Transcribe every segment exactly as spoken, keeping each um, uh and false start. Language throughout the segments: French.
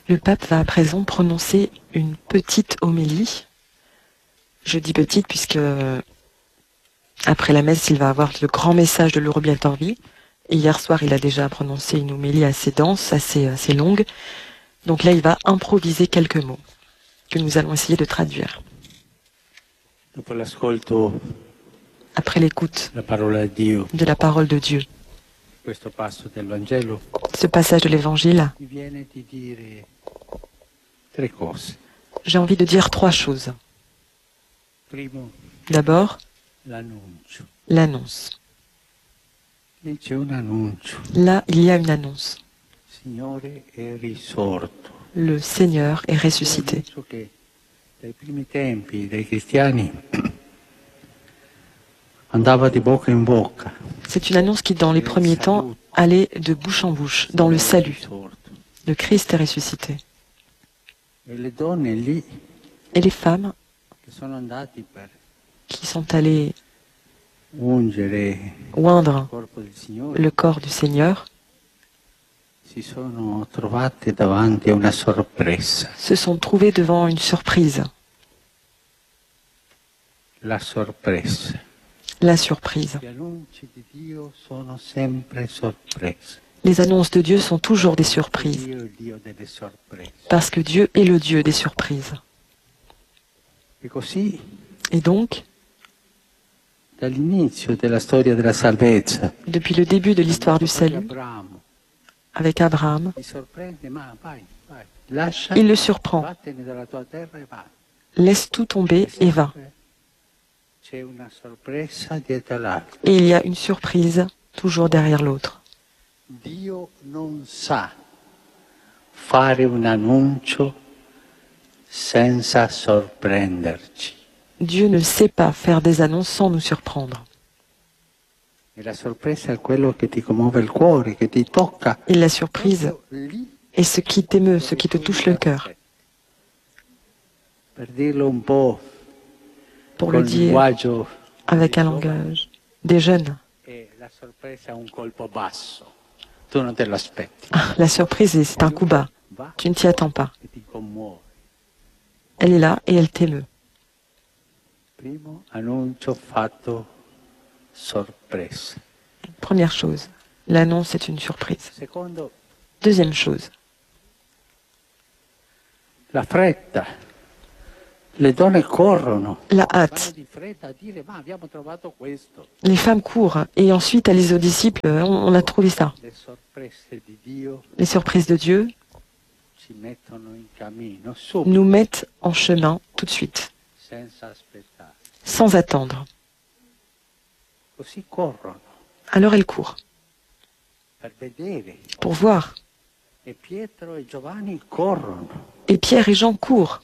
Le pape va à présent prononcer une petite homélie. Je dis petite puisque après la messe, il va avoir le grand message de l'Urbi et Orbi. Et hier soir, il a déjà prononcé une homélie assez dense, assez, assez longue. Donc là, il va improviser quelques mots que nous allons essayer de traduire. Après l'écoute de la parole de Dieu, ce passage de l'Évangile, j'ai envie de dire trois choses. D'abord, l'annonce. Là, il y a une annonce. Le Seigneur est ressuscité. C'est une annonce qui, dans les premiers temps, allait de bouche en bouche, dans le salut. Le Christ est ressuscité. Et les femmes qui sont allées oindre le corps du Seigneur se sont trouvées devant une surprise. La surprise. La surprise. Les annonces de Dieu sont toujours des surprises, parce que Dieu est le Dieu des surprises. Et donc, depuis le début de l'histoire du salut, avec Abraham, il le surprend. Laisse tout tomber et va. Et il y a une Surprise toujours derrière l'autre. Dio non sa fare un annuncio senza sorprenderci. Dieu ne sait pas faire des annonces sans nous surprendre. E la sorpresa è quello che ti commuove il cuore, che ti tocca. Et la surprise est ce qui t'émeut, ce qui te touche le cœur. Per dirlo un po', pour le dire avec un langage des jeunes. La sorpresa è un colpo basso. Tu non te lo aspetti. Ah, la surprise, c'est un coup bas. Tu ne t'y attends pas. Elle est là et elle t'émeut. Primo annuncio fatto sorpresa. Première chose, l'annonce est une surprise. Deuxième chose, la fretta. Le donne corrono. La hâte. Les femmes courent et ensuite elles disent aux disciples, on, on a trouvé ça. Les surprises de Dieu nous mettent en chemin tout de suite, sans attendre. Alors elles courent pour voir. Et Pierre et Jean courent.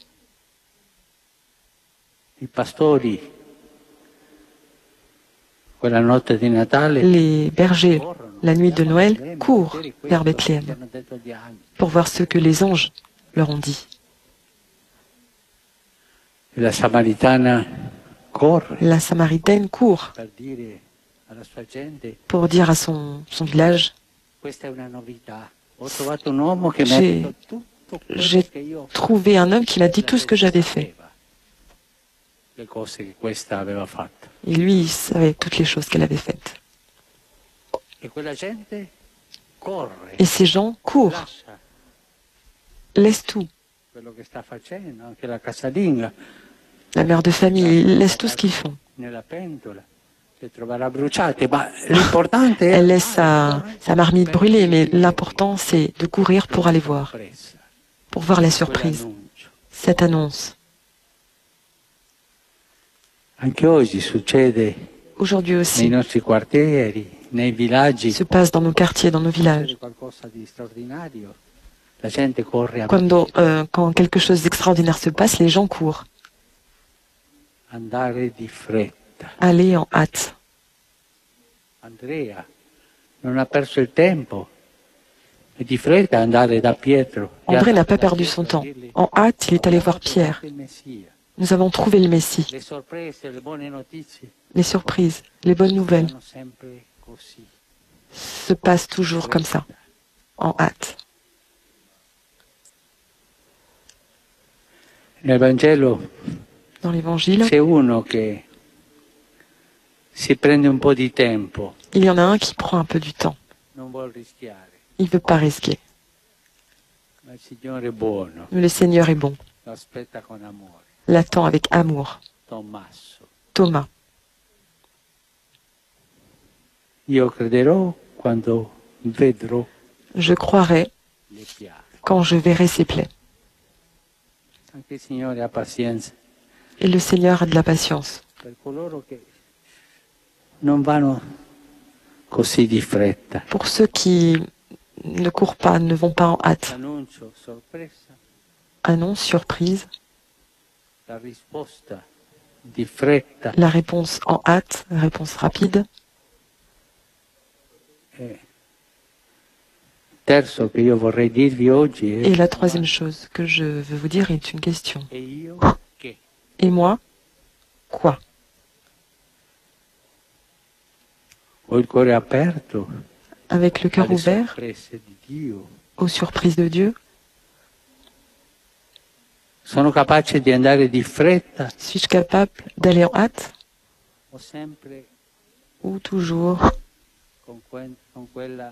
Les bergers, la nuit de Noël, courent vers Bethléem pour voir ce que les anges leur ont dit. La Samaritaine court pour dire à son, son village, j'ai trouvé un homme qui m'a dit tout ce que j'avais fait. Et lui, il savait toutes les choses qu'elle avait faites. Et ces gens courent, laissent tout. La mère de famille, ils laissent tout ce qu'ils font. Elle laisse sa, sa marmite brûlée, mais l'important, c'est de courir pour aller voir, pour voir la surprise, cette annonce. Aujourd'hui aussi, se passe dans nos quartiers, dans nos villages. Quand, euh, quand quelque chose d'extraordinaire se passe, les gens courent. Aller en hâte. Andrea non ha perso il tempo. È di fretta andare da Pietro. André n'a pas perdu son temps. En hâte, il est allé voir Pierre. Nous avons trouvé le Messie. Les surprises, les bonnes nouvelles se passent toujours comme ça, en hâte. Nel Vangelo Dans l'Évangile, c'è uno che si prende un po' di tempo, il y en a un qui prend un peu du temps. non vuol rischiare, Il ne veut pas risquer. ma il Signore è buono, Mais le Seigneur est bon. lo aspetta con amore. L'attend avec amour. Tommaso, Thomas, io crederò quando vedrò je croirai le piaghe. quand je verrai ses plaies. Anche il Signore ha pazienza Et le Seigneur a de la patience per coloro che non vanno così di fretta. pour ceux qui ne courent pas, ne vont pas en hâte. Annuncio, sorpresa, Annonce, surprise, la risposta di fretta. la réponse en hâte, réponse rapide. Eh, terzo che io vorrei dirvi oggi è Et la troisième chose que je veux vous dire est une question. e io che? Et moi, quoi? Ho il cuore aperto Avec le cœur alle ouvert sorprese di Dio. aux surprises de Dieu, Sono capace di andare di fretta suis-je capable d'aller en hâte o sempre ou toujours con, que- con quella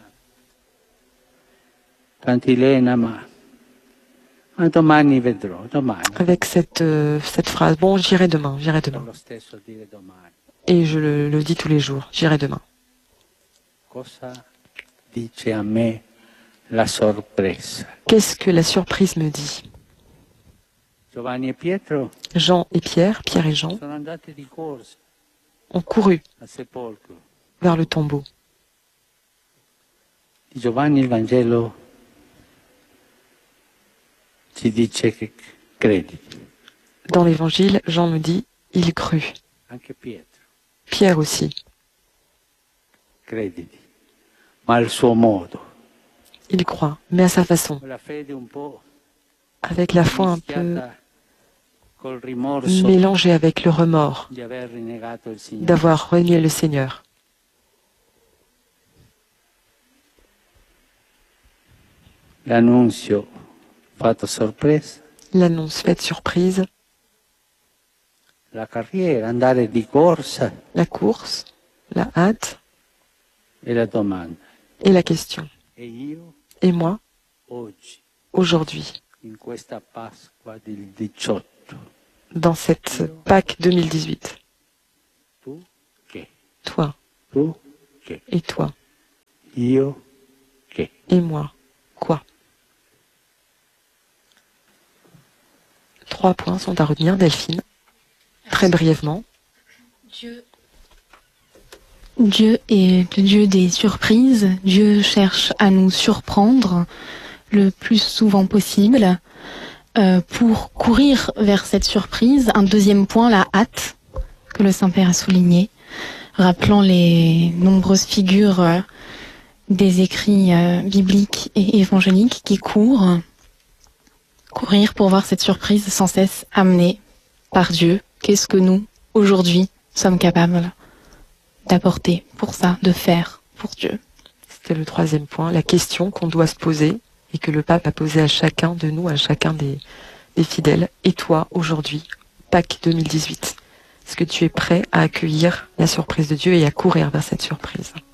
cantilena, ma, ma domani vedrò, domani. avec cette, euh, cette phrase, bon, j'irai demain, j'irai È demain. lo stesso dire domani. Et je le, le dis tous les jours, j'irai demain. Cosa dice a me la sorpresa? Qu'est-ce que la surprise me dit? Giovanni e Pietro Jean et Pierre, Pierre et Jean, sono andati di corsa ont couru al sepolcro. vers le tombeau. Di Giovanni il Vangelo ci dice che credi, Dans l'évangile, Jean me dit, il crut. anche Pietro, Pierre aussi. crediti, ma al suo modo. Il croit, mais à sa façon, La fede un po' avec la foi un peu mischiata col rimorso mélangée avec le remords di aver rinnegato il Signore. d'avoir renié le Seigneur. L'annunzio fatto sorpresa, L'annonce faite surprise, la carriera, andare di corsa la course, la hâte e la domanda. et la question. E io Et moi, oggi, aujourd'hui, in questa Pasqua del diciotto, dans cette Pâques deux mille dix-huit, tu che? toi Tu che? et toi Io che? et moi, quoi? Trois points sont à retenir, Delphine. Très brièvement. Dieu. Dieu est le Dieu des surprises. Dieu cherche à nous surprendre le plus souvent possible. Euh, pour courir vers cette surprise, un deuxième point, la hâte, que le Saint-Père a souligné, rappelant les nombreuses figures euh, des écrits euh, bibliques et évangéliques qui courent. Courir pour voir cette surprise sans cesse amenée par Dieu. Qu'est-ce que nous, aujourd'hui, sommes capables d'apporter pour ça, de faire pour Dieu? C'était le troisième point, la question qu'on doit se poser et que le pape a posée à chacun de nous, à chacun des, des fidèles. Et toi, aujourd'hui, Pâques deux mille dix-huit, est-ce que tu es prêt à accueillir la surprise de Dieu et à courir vers cette surprise?